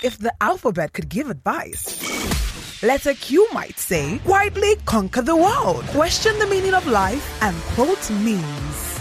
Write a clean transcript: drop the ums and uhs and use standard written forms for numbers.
if the alphabet could give advice. Letter Q might say, quietly conquer the world, question the meaning of life, and quote memes.